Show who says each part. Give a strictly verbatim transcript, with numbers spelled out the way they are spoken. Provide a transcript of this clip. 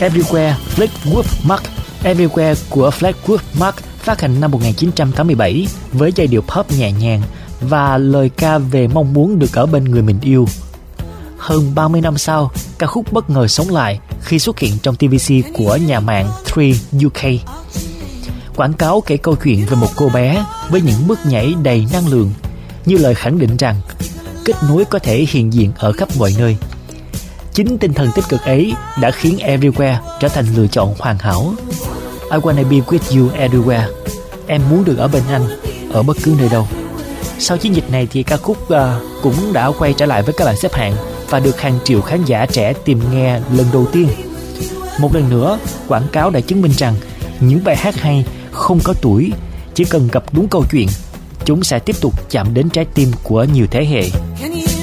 Speaker 1: Everywhere Fleetwood Mac. Everywhere của Fleetwood Mac phát hành năm một nghìn chín trăm tám mươi bảy với giai điệu pop nhẹ nhàng và lời ca về mong muốn được ở bên người mình yêu. Hơn ba mươi năm sau, ca khúc bất ngờ sống lại khi xuất hiện trong tê vê xê của nhà mạng ba U K. Quảng cáo kể câu chuyện về một cô bé với những bước nhảy đầy năng lượng, như lời khẳng định rằng kết nối có thể hiện diện ở khắp mọi nơi. Chính tinh thần tích cực ấy đã khiến Everywhere trở thành lựa chọn hoàn hảo. I wanna be with you everywhere. Em muốn được ở bên anh ở bất cứ nơi đâu. Sau chiến dịch này thì ca khúc uh, cũng đã quay trở lại với các bảng xếp hạng và được hàng triệu khán giả trẻ tìm nghe lần đầu tiên. Một lần nữa, quảng cáo đã chứng minh rằng những bài hát hay không có tuổi, chỉ cần gặp đúng câu chuyện, chúng sẽ tiếp tục chạm đến trái tim của nhiều thế hệ.